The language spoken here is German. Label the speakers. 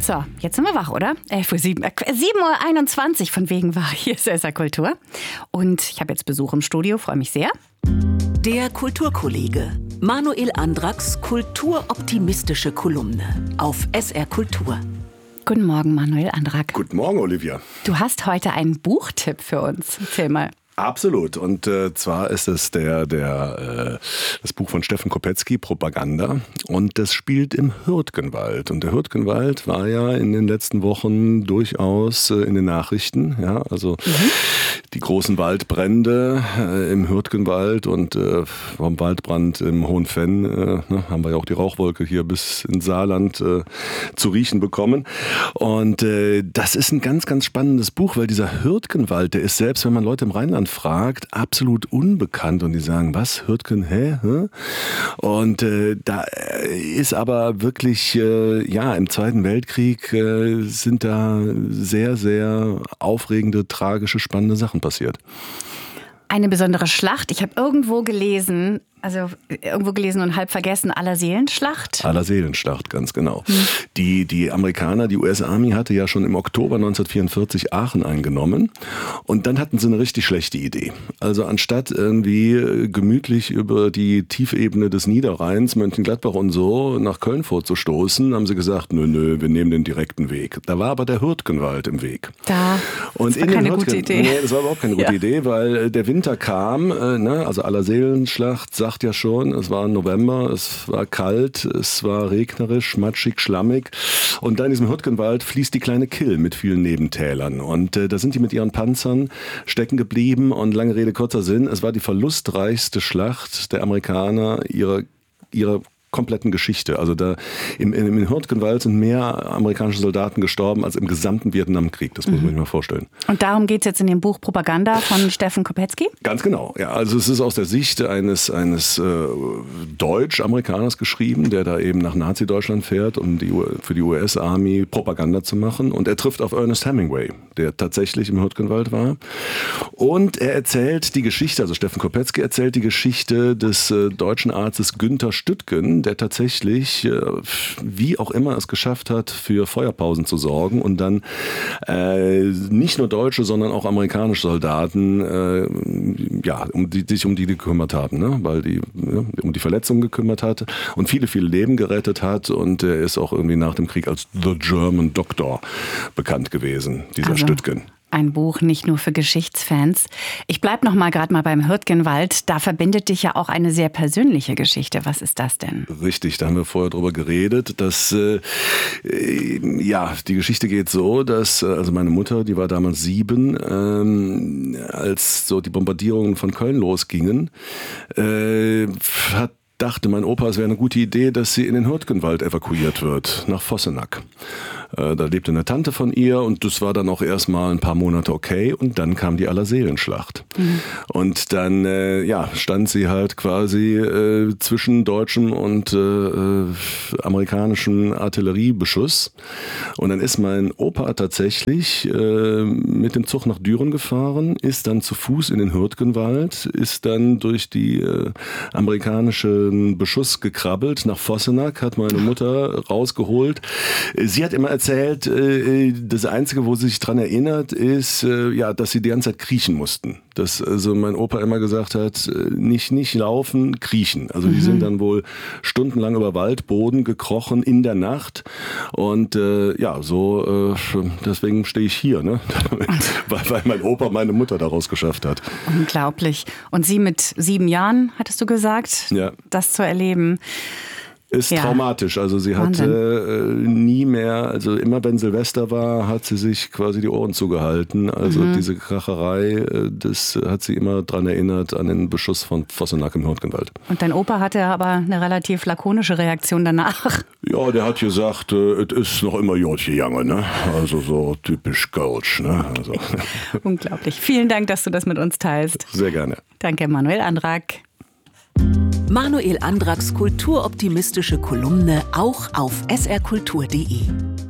Speaker 1: So, jetzt sind wir wach, oder? 7:21 Uhr von wegen war hier ist SR Kultur. Und ich habe jetzt Besuch im Studio, freue mich sehr.
Speaker 2: Der Kulturkollege. Manuel Andracks kulturoptimistische Kolumne auf SR Kultur.
Speaker 1: Guten Morgen, Manuel Andrack.
Speaker 3: Guten Morgen, Olivia.
Speaker 1: Du hast heute einen Buchtipp für uns. Erzähl mal.
Speaker 3: Absolut. Und zwar ist es das Buch von Steffen Kopetzky, Propaganda. Und das spielt im Hürtgenwald. Und der Hürtgenwald war ja in den letzten Wochen durchaus in den Nachrichten. Ja, also die großen Waldbrände im Hürtgenwald und vom Waldbrand im Hohenfenn haben wir ja auch die Rauchwolke hier bis ins Saarland zu riechen bekommen. Und das ist ein ganz, ganz spannendes Buch, weil dieser Hürtgenwald, der ist selbst, wenn man Leute im Rheinland fragt, absolut unbekannt und die sagen, was, Hürtgen, hä? Und da ist aber wirklich, im Zweiten Weltkrieg sind da sehr, sehr aufregende, tragische, spannende Sachen passiert.
Speaker 1: Eine besondere Schlacht. Ich habe irgendwo gelesen und halb vergessen, Allerseelenschlacht.
Speaker 3: Allerseelenschlacht, ganz genau. Die Amerikaner, die US Army hatte ja schon im Oktober 1944 Aachen eingenommen und dann hatten sie eine richtig schlechte Idee. Also anstatt irgendwie gemütlich über die Tiefebene des Niederrheins, Mönchengladbach und so nach Köln vorzustoßen, haben sie gesagt, nö, wir nehmen den direkten Weg. Da war aber der Hürtgenwald im Weg.
Speaker 1: Das war keine gute Idee.
Speaker 3: Nee, das war überhaupt keine gute Idee, weil der Winter kam, also Allerseelenschlacht sagt ja schon, es war November, es war kalt, es war regnerisch, matschig, schlammig und da in diesem Hürtgenwald fließt die kleine Kill mit vielen Nebentälern und da sind die mit ihren Panzern stecken geblieben und lange Rede, kurzer Sinn, es war die verlustreichste Schlacht der Amerikaner ihrer kompletten Geschichte. Also da im Hürtgenwald sind mehr amerikanische Soldaten gestorben als im gesamten Vietnamkrieg. Das muss man sich mal vorstellen.
Speaker 1: Und darum geht es jetzt in dem Buch Propaganda von Steffen Kopetzky?
Speaker 3: Ganz genau. Ja, also es ist aus der Sicht eines Deutsch-Amerikaners geschrieben, der da eben nach Nazi-Deutschland fährt, um für die US-Army Propaganda zu machen. Und er trifft auf Ernest Hemingway, der tatsächlich im Hürtgenwald war. Und er erzählt die Geschichte, also Steffen Kopetzky erzählt die Geschichte des deutschen Arztes Günther Stüttgen, der tatsächlich, wie auch immer es geschafft hat, für Feuerpausen zu sorgen und dann nicht nur deutsche, sondern auch amerikanische Soldaten, sich um die gekümmert haben, ne? Weil die um die Verletzungen gekümmert hat und viele, viele Leben gerettet hat und er ist auch irgendwie nach dem Krieg als The German Doctor bekannt gewesen, dieser Stüttgen.
Speaker 1: Ein Buch nicht nur für Geschichtsfans. Ich bleibe noch mal gerade mal beim Hürtgenwald. Da verbindet dich ja auch eine sehr persönliche Geschichte. Was ist das denn?
Speaker 3: Richtig, da haben wir vorher drüber geredet. Dass, die Geschichte geht so, dass also meine Mutter, die war damals 7, als so die Bombardierungen von Köln losgingen, dachte mein Opa, es wäre eine gute Idee, dass sie in den Hürtgenwald evakuiert wird, nach Vossenack. Da lebte eine Tante von ihr und das war dann auch erstmal ein paar Monate okay und dann kam die Allerseelenschlacht. Und dann stand sie halt quasi zwischen deutschem und amerikanischem Artilleriebeschuss und dann ist mein Opa tatsächlich mit dem Zug nach Düren gefahren, ist dann zu Fuß in den Hürtgenwald, ist dann durch die amerikanischen Beschuss gekrabbelt nach Vossenack, hat meine Mutter rausgeholt. Sie hat immer erzählt, das Einzige, wo sie sich dran erinnert, ist, dass sie die ganze Zeit kriechen mussten. Dass also mein Opa immer gesagt hat, nicht laufen, kriechen. Also die sind dann wohl stundenlang über Waldboden gekrochen in der Nacht. Und deswegen stehe ich hier, ne? weil mein Opa meine Mutter daraus geschafft hat.
Speaker 1: Unglaublich. Und sie mit 7 Jahren, hattest du gesagt, das zu erleben.
Speaker 3: Ist traumatisch. Also sie hatte nie mehr, also immer wenn Silvester war, hat sie sich quasi die Ohren zugehalten. Also diese Kracherei, das hat sie immer dran erinnert an den Beschuss von Vossenack im Hürtgenwald.
Speaker 1: Und dein Opa hatte aber eine relativ lakonische Reaktion danach.
Speaker 3: Ja, der hat gesagt, es ist noch immer Jotje Jange, ne? Also so typisch Kölsch, ne? Also.
Speaker 1: Unglaublich. Vielen Dank, dass du das mit uns teilst.
Speaker 3: Sehr gerne.
Speaker 1: Danke, Manuel Andrack.
Speaker 2: Manuel Andracks kulturoptimistische Kolumne auch auf srkultur.de.